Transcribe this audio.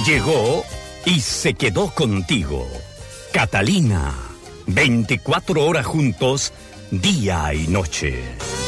Llegó y se quedó contigo. Catalina, 24 horas juntos, día y noche.